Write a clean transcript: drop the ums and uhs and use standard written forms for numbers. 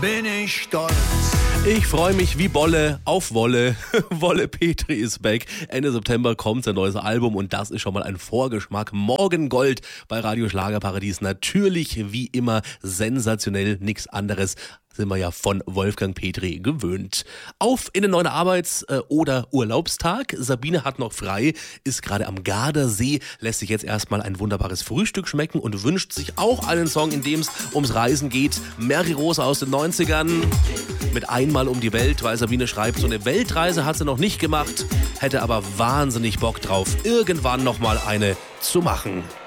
bin ich stolz. Ich freue mich wie Bolle auf Wolle. Wolle Petri ist back. Ende September kommt sein neues Album und das ist schon mal ein Vorgeschmack. Morgen Gold bei Radio Schlagerparadies. Natürlich wie immer sensationell, nichts anderes sind wir ja von Wolfgang Petri gewöhnt. Auf in den neuen Arbeits- oder Urlaubstag. Sabine hat noch frei, ist gerade am Gardasee, lässt sich jetzt erstmal ein wunderbares Frühstück schmecken und wünscht sich auch einen Song, in dem es ums Reisen geht. Mary Rose aus den 90ern mit Einmal um die Welt, weil Sabine schreibt, so eine Weltreise hat sie noch nicht gemacht, hätte aber wahnsinnig Bock drauf, irgendwann nochmal eine zu machen.